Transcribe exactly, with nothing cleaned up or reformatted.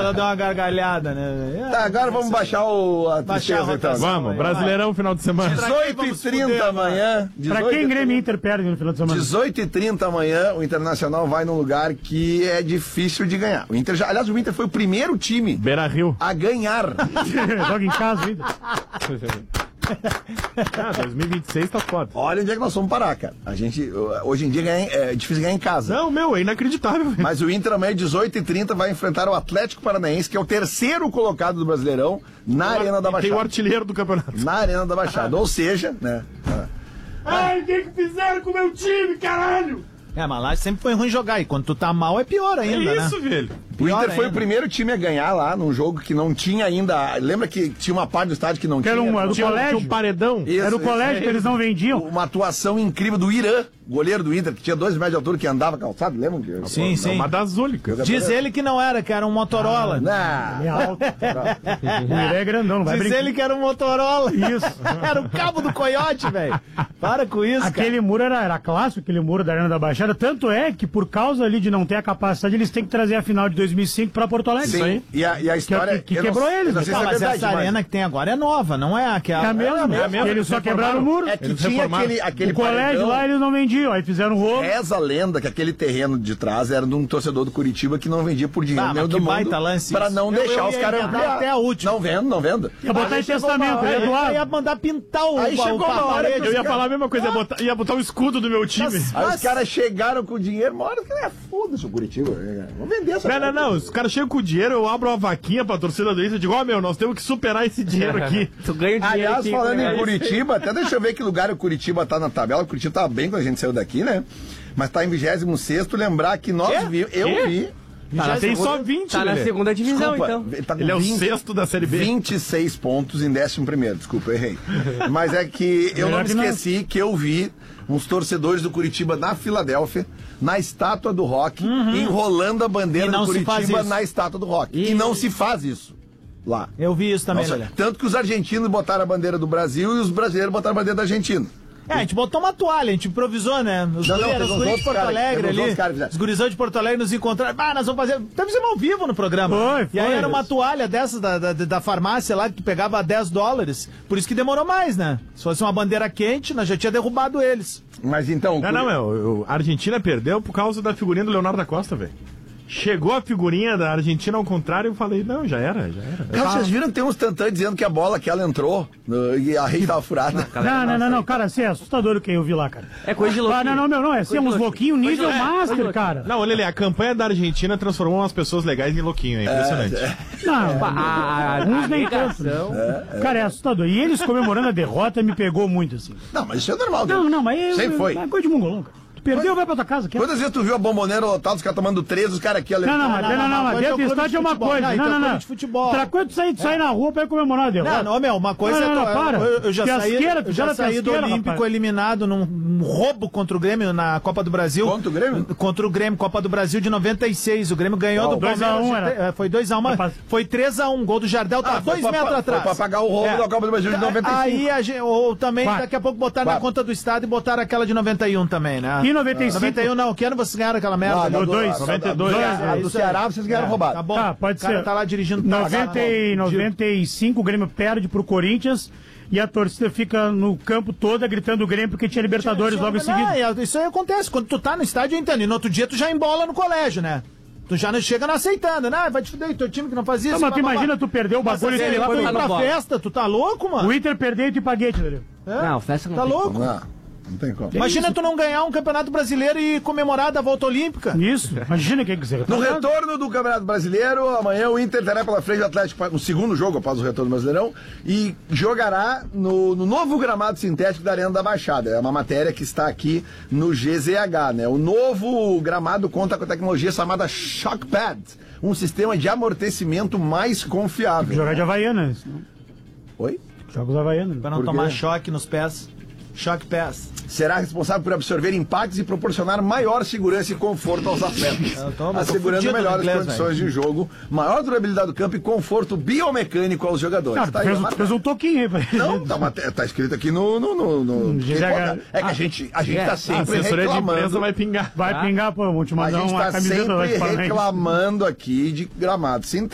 Ela deu uma gargalhada, né? Tá, agora vamos baixar o a tristeza, então. Vamos, Brasileirão final de semana. dezoito e trinta amanhã. Pra quem Grêmio e Inter perde no final de semana? dezoito e trinta amanhã, o Internacional vai num lugar que é difícil de ganhar. O Inter já, aliás, o Inter foi o primeiro time Beira-Rio a ganhar. Joga em casa, Inter. Ah, dois mil e vinte e seis tá foda. Olha onde é que nós vamos parar, cara. A gente, hoje em dia ganha, é difícil ganhar em casa. Não, meu, é inacreditável. Velho. Mas o Inter amanhã, dezoito e trinta, vai enfrentar o Atlético Paranaense, que é o terceiro colocado do Brasileirão, na Tem Arena da Baixada. Tem o artilheiro do campeonato. Na Arena da Baixada. Ou seja, né? Ai, o que que fizeram com o meu time, caralho? É, mas lá sempre foi ruim jogar. E quando tu tá mal é pior ainda, É isso, né? velho. O Pior Inter foi ainda. o primeiro time a ganhar lá, num jogo que não tinha ainda... Lembra que tinha uma parte do estádio que não Que tinha? era um- era do Tinha, colégio? tinha um paredão. Isso, Era o isso. colégio que eles não vendiam. Uma atuação incrível do Irã, goleiro do Inter, que tinha dois metros de altura, que andava calçado, lembra? Que- Sim, sim. Uma das únicas. Diz ele que não era, que era um Motorola. Não. É alto. O Iré é grandão, não vai Diz brincar. ele que era um Motorola. Isso. Era o cabo do coiote, velho. Para com isso, Aquele cara. muro era, era clássico, aquele muro da Arena da Baixada. Tanto é que, por causa ali de não ter a capacidade, eles têm que trazer a final de dois mil e cinco pra Porto Alegre. Isso aí. Sim, e a, e a história... que eu não- quebrou eles, eu não né? sei Não, se é mas verdade, essa mas- arena que tem agora é nova, não é aquela. É a mesma, é a mesma, eles só eles quebraram o muro. É que Eles tinha reformaram. aquele, aquele O colégio paredão. lá eles não vendiam, aí fizeram um rolo. Reza a lenda que aquele terreno de trás era de um torcedor do Curitiba que não vendia por dinheiro Ah, nenhum mas do que mundo baita lance pra isso. não Eu- deixar eu os ia caras emendar ampliar. até a última. Não vendo, não vendo. Ia botar em testamento, ia Aí doar. ia mandar pintar o Aí o- chegou o uma hora parede. que Eu ia falar a mesma coisa, ia botar, ia botar o escudo do meu time. Mas- Aí os caras chegaram com o dinheiro, uma hora que é foda-se o Curitiba. Vamos vender essa Não, não, porra. não. Os caras chegam com o dinheiro, eu abro uma vaquinha pra torcida do Inter e digo, ó, meu, nós temos que superar esse dinheiro aqui. Tu ganha dinheiro Aliás, aqui, falando né? em Curitiba, até deixa eu ver que lugar o Curitiba tá na tabela. O Curitiba tava bem quando a gente saiu daqui, né? Mas tá em vigésimo sexto. Lembrar que nós Quê? vimos, eu Quê? vi. Tá, tem só vinte, Tá na Lelê. segunda divisão, Desculpa, então. ele tá com Ele é o vinte sexto da Série B. vinte e seis pontos em décimo primeiro, desculpa, eu errei. Mas é que eu não me Melhor que não. esqueci que eu vi uns torcedores do Curitiba na Filadélfia, na estátua do Rock, enrolando a bandeira E não do se faz Curitiba isso. na estátua do Rock. E, E- não se faz isso lá. Eu vi isso também, Nossa, Lelê. tanto que os argentinos botaram a bandeira do Brasil e os brasileiros botaram a bandeira da Argentina. É, a gente botou uma toalha, a gente improvisou, né? Os Não, não, guris, teve os uns guris de outros Porto caras- Alegre teve uns ali. outros caras que fizeram. Os gurizão de Porto Alegre nos encontraram. Ah, nós vamos fazer. Fizemos ao vivo no programa. Foi, E aí foi. era uma toalha dessas da, da, da farmácia lá que tu pegava a dez dólares. Por isso que demorou mais, né? Se fosse uma bandeira quente, nós já tinha derrubado eles. Mas então... o Não, não, meu. eu- A Argentina perdeu por causa da figurinha do Leonardo da Costa, velho. Chegou a figurinha da Argentina ao contrário e eu falei, não, já era, já era. Cara, vocês viram que tem uns tantãs dizendo que a bola que ela entrou no- e a rede tava furada? Não, não, não, não, cara, assim, é assustador o que eu vi lá, cara. É coisa de louquinho. Ah, não, não, meu, não, é assim, uns louquinhos nível é, master, cara. Não, olha ali, a campanha da Argentina transformou umas pessoas legais em louquinho, é impressionante. Não, A, a, uns a nem tanto. negação. Cara, é assustador. E eles comemorando a derrota me pegou muito, assim. Não, mas isso é normal. Não, não, mas... Sempre foi. É coisa de mongolão, cara. Tu perdeu, vai pra tua casa. Quer? Quantas vezes tu viu a bomboneira lotada, os caras tomando três, os caras aqui... Não, não, mas, não, não, não, mas coisa é dentro o do clube estádio de é uma futebol. coisa. Não, Não, então não, é não. clube de futebol. Outra coisa, tu sair, tu sair na rua pra ir comemorar a derrota. Não, não, meu, uma coisa Não, não, é. não, para. Eu, eu já saí, Fiasqueira, eu já fizeram saí do fiasqueira, Olímpico rapaz. eliminado num, num roubo contra o Grêmio na Copa do Brasil. Contra o Grêmio? Contra o Grêmio, Copa do Brasil de noventa e seis. O Grêmio ganhou Qual? do dois a um Palmeiras. de- era. é, Foi dois a um, Rapaz. foi três a um. Gol do Jardel, tá Ah, foi dois pra- metros foi atrás. pra pagar o roubo da Copa do Brasil de noventa e cinco. Aí, a gente, ou também, Quatro. daqui a pouco botaram na Quatro. conta do Estado e botaram aquela de noventa e um também, né? E noventa e cinco? noventa e um não, que ano vocês ganharam aquela merda? Ah, No do- dois. a- noventa e a- dois. a- É, a- do isso Ceará, aí. vocês ganharam É, roubado. Tá bom. Tá, pode o cara ser. tá lá dirigindo. noventa e noventa e cinco, o Grêmio perde pro Corinthians e a torcida fica no campo toda gritando o Grêmio porque tinha Libertadores logo em seguida. Não, isso aí acontece. Quando tu tá no estádio, eu entendo. E no outro dia tu já embola no colégio, né? Tu já não chega não aceitando, né? Vai te fuder, teu time que não faz isso. Não, mas tu blá, blá, blá. imagina tu perder o bagulho e Mas, tu ir lá depois pra- tu ir pra bola. festa, tu tá louco, mano? O Inter perdeu e tu paguete, entendeu? É? Não, festa não Tá tem. louco? Não, não tem como. Imagina tu não ganhar um campeonato brasileiro e comemorar da volta olímpica. Isso, imagina o que que você... No retorno do Campeonato Brasileiro, amanhã o Inter terá pela frente o Atlético no segundo jogo após o retorno do Brasileirão e jogará no, no novo gramado sintético da Arena da Baixada. É uma matéria que está aqui no G Z H, né? O novo gramado conta com a tecnologia chamada Shockpad, um sistema de amortecimento mais confiável. Jogar de Havaiana, isso, não? Oi? Jogos Havaianos. Pra não Por quê? tomar choque nos pés. Choque pés. Será responsável por absorver impactos e proporcionar maior segurança e conforto aos atletas, Eu tô- eu tô assegurando fudido no melhores inglês, condições de jogo, maior durabilidade do campo e conforto biomecânico aos jogadores. Cara, tu Tá aí fez, a um- tu matéria. fez um toquinho aí pra Não, tá, mate- tá escrito aqui no. no, no, no- G Z H. É que a gente, a gente é. tá A sempre assessoria de imprensa reclamando. vai pingar. Vai pingar, pô, vou te A mandar gente uma tá camiseta sempre lá de Paranaense. reclamando aqui de gramado sintético.